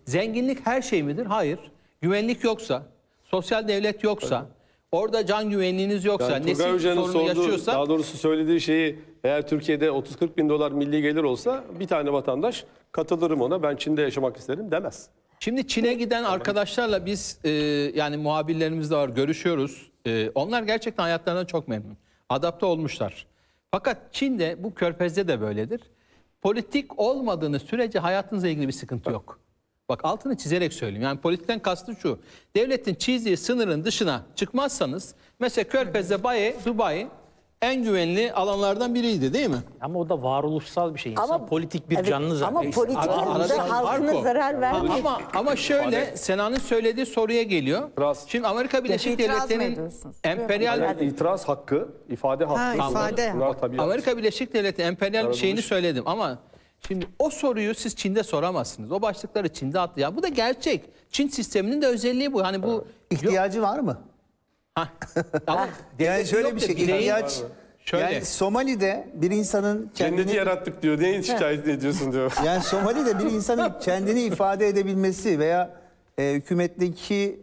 zenginlik her şey midir? Hayır. Güvenlik yoksa, sosyal devlet yoksa, orada can güvenliğiniz yoksa, Yani nesil Turgay Hoca'nın sorunu yaşıyorsa... daha doğrusu söylediği şeyi, eğer Türkiye'de 30-40 bin dolar milli gelir olsa bir tane vatandaş katılırım ona, ben Çin'de yaşamak isterim demez. Şimdi Çin'e giden arkadaşlarla biz yani muhabirlerimiz de var, görüşüyoruz. Onlar gerçekten hayatlarından çok memnun. Adapte olmuşlar. Fakat Çin'de, bu Körfez'de de böyledir. Politik olmadığınız sürece hayatınızla ilgili bir sıkıntı yok. Bak, altını çizerek söyleyeyim. Yani politikten kastı şu. Devletin çizdiği sınırın dışına çıkmazsanız, mesela Körfez'de Dubai en güvenli alanlardan biriydi, değil mi? Ama o da varoluşsal bir şey. İnsan Ama- politik bir Evet, canlı zaten. ama politik arada halkına fark o. zarar vermiyor. Ama şöyle, Sena'nın söylediği soruya geliyor. İtiraz. Şimdi Amerika Birleşik İtiraz mı Devletleri'nin ediyorsunuz? emperyal... Yani itiraz hakkı, ifade hakkı. ifade Bunlar hakkı. tabii Amerika Birleşik Devletleri emperyal Yaratılmış. şeyini söyledim ama şimdi o soruyu siz Çin'de soramazsınız. O başlıkları Çin'de attı. Ya bu da gerçek. Çin sisteminin de özelliği bu. Hani bu İhtiyacı var mı? Hah. Ama Yani devletin şöyle yok bir da şey, bireyin- ihtiyaç. Şöyle. Yani Somali'de bir insanın Cenneti kendini... yarattık diyor. Neyin şikayet ediyorsun diyor. Yani Somali'de bir insanın kendini ifade edebilmesi veya hükümetteki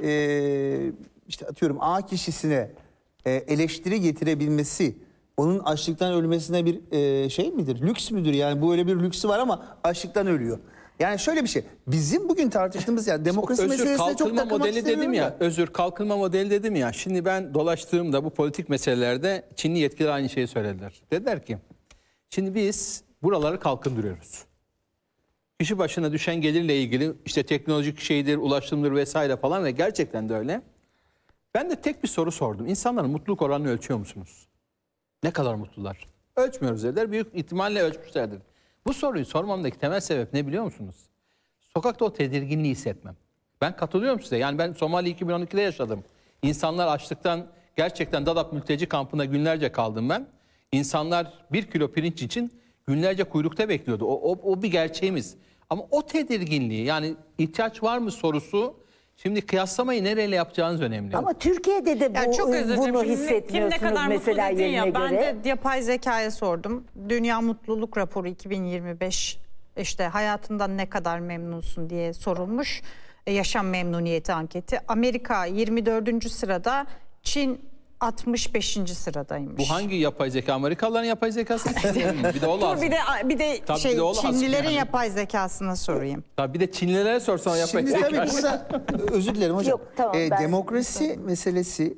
işte atıyorum A kişisine eleştiri getirebilmesi, onun açlıktan ölmesine bir şey midir? Lüks müdür? Yani bu öyle bir lüksü var ama açlıktan ölüyor. Yani şöyle bir şey. Bizim bugün tartıştığımız yani demokrasi Özür meselesine çok kalkınma takılmak modeli dedim istemiyorum ya. da. Özür kalkınma modeli dedim ya. Şimdi ben dolaştığımda bu politik meselelerde Çinli yetkililer aynı şeyi söylediler. Dediler ki şimdi biz buraları kalkındırıyoruz. Kişi başına düşen gelirle ilgili işte teknolojik şeydir, ulaşımdır vesaire falan ve gerçekten de öyle. Ben de tek bir soru sordum. İnsanların mutluluk oranını ölçüyor musunuz? Ne kadar mutlular? Ölçmüyoruz dediler. Büyük ihtimalle ölçmüşlerdir. Bu soruyu sormamdaki temel sebep ne biliyor musunuz? Sokakta o tedirginliği hissetmem. Ben katılıyorum size. Yani ben Somali 2012'de yaşadım. İnsanlar açlıktan gerçekten Dadaab mülteci kampına günlerce kaldım ben. İnsanlar 1 kilo pirinç için günlerce kuyrukta bekliyordu. O bir gerçeğimiz. Ama o tedirginliği, yani ihtiyaç var mı sorusu, şimdi kıyaslamayı nereyle yapacağınız önemli. Ama Türkiye'de de Yani çok özür dilerim. bunu Kim ne hissetmiyorsunuz kadar mutlu mesela dedin yerine ya. göre. Ben de yapay zekaya sordum. Dünya Mutluluk Raporu 2025, işte hayatından ne kadar memnunsun diye sorulmuş. Yaşam memnuniyeti anketi. Amerika 24. sırada, Çin 65. sıradaymış. Bu hangi yapay zeka? Amerikalıların yapay zekası mı? Bir de o Dur lazım. bir de Tabii şey, bir de o lazım Çinlilerin yani. yapay zekasına sorayım. Tabii bir de Çinlilere sorsan yapay Şimdi zeka. tabii burada özür dilerim hocam. Yok, tamam, ben- Demokrasi meselesi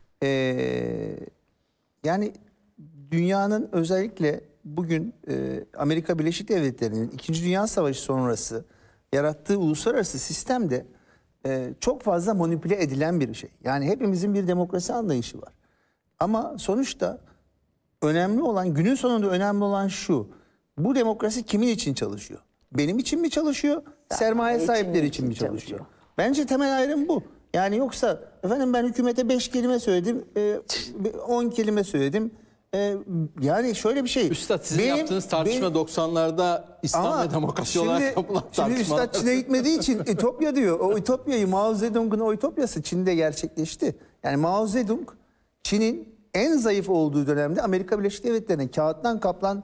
yani dünyanın özellikle bugün Amerika Birleşik Devletleri'nin 2. Dünya Savaşı sonrası yarattığı uluslararası sistemde çok fazla manipüle edilen bir şey. Yani hepimizin bir demokrasi anlayışı var. Ama sonuçta önemli olan, günün sonunda önemli olan şu: bu demokrasi kimin için çalışıyor? Benim için mi çalışıyor? Sermaye için sahipleri mi için mi çalışıyor? çalışıyor? Bence temel ayrım bu. Yani yoksa efendim ben hükümete 5 kelime söyledim, 10 kelime söyledim. Yani şöyle bir şey. Üstad, sizin yaptığınız tartışma 90'larda İslam ve demokrasi olarak yapılan Şimdi tartışmalar. Üstad Çin'e gitmediği için Ütopya diyor. O Ütopya'yı, Mao Zedong'un o Ütopyası Çin'de gerçekleşti. Yani Mao Zedong Çin'in en zayıf olduğu dönemde Amerika Birleşik Devletleri'ne kağıttan kaplan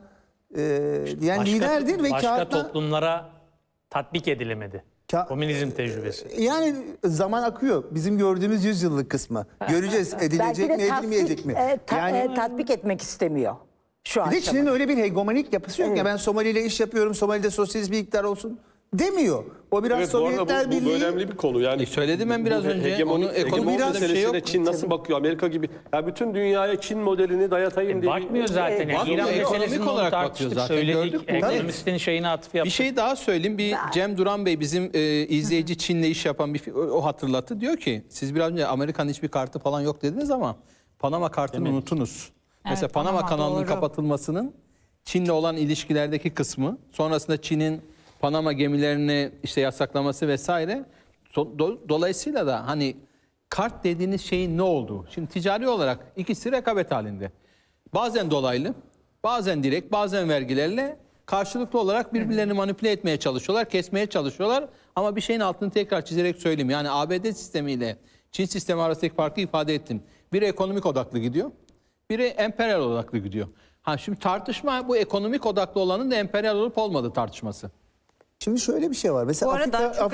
diyen liderdir ve başka kağıttan... toplumlara tatbik edilemedi. Komünizm tecrübesi. Yani zaman akıyor. Bizim gördüğümüz 100 yıllık kısmı. Göreceğiz edilecek mi edilmeyecek mi? Yani tatbik etmek istemiyor şu an. bir de Çin'in öyle bir hegemonik yapısı yok. Ya ben Somali ile iş yapıyorum, Somali'de sosyalist bir iktidar olsun demiyor. O biraz Evet, bu arada Sovyetler bu Birliği. önemli bir konu. Yani Söyledim ben biraz bu önce. hegemonik, Onu ekonomi hegemonik biraz şey meselesine yok. Çin nasıl bakıyor? Amerika gibi. Ya bütün dünyaya Çin modelini dayatayım diye. Bakmıyor zaten. Yani bakmıyor. İran Ekonomik meselesini olarak onu bakıyor tartıştık, zaten. söyledik. Gördük mü? Ekonomistin şeyine atıf yaptık. Bir şey daha söyleyeyim. Bir Cem Duran Bey, bizim izleyici, Çin'le iş yapan o hatırlattı. Diyor ki siz biraz önce Amerika'nın hiçbir kartı falan yok dediniz ama Panama kartını unutunuz. Mesela Panama Panama, kanalının doğru. kapatılmasının Çin'le olan ilişkilerdeki kısmı, sonrasında Çin'in Panama gemilerini işte yasaklaması vesaire. Dolayısıyla da hani kart dediğiniz şeyin ne olduğu. Şimdi ticari olarak ikisi rekabet halinde. Bazen dolaylı, bazen direkt, bazen vergilerle karşılıklı olarak birbirlerini manipüle etmeye çalışıyorlar, kesmeye çalışıyorlar. Ama bir şeyin altını tekrar çizerek söyleyeyim. Yani ABD sistemiyle Çin sistemi arasındaki farkı ifade ettim. Biri ekonomik odaklı gidiyor, biri emperyal odaklı gidiyor. Ha şimdi tartışma bu ekonomik odaklı olanın da emperyal olup olmadığı tartışması. Şimdi şöyle bir şey var. Mesela Bu arada çok